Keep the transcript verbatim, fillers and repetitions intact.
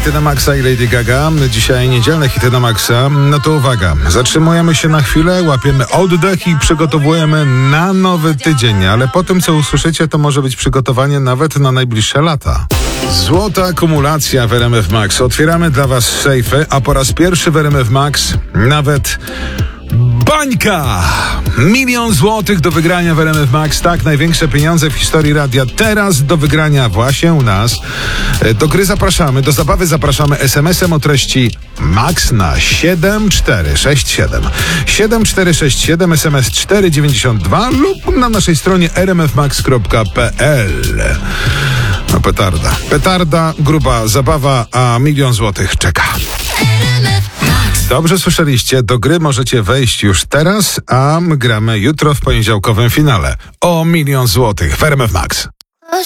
hity na Maxa i Lady Gaga. Dzisiaj niedzielne hity na Maxa. No to uwaga, zatrzymujemy się na chwilę, łapiemy oddech i przygotowujemy na nowy tydzień. Ale po tym, co usłyszycie, to może być przygotowanie nawet na najbliższe lata. Złota akumulacja w R M F Max. Otwieramy dla was sejfy, a po raz pierwszy w R M F Max nawet bańka! Milion złotych do wygrania w R M F Max. Tak, największe pieniądze w historii radia. Teraz do wygrania właśnie u nas. Do gry zapraszamy, do zabawy zapraszamy es em esem o treści MAX na siedem cztery sześć siedem. siedem cztery sześć siedem, es em es cztery dziewięćdziesiąt dwa lub na naszej stronie r m f max kropka p l. No petarda. Petarda, gruba zabawa, a milion złotych czeka. Dobrze słyszeliście, do gry możecie wejść już teraz, a my gramy jutro w poniedziałkowym finale o milion złotych w R M F Max.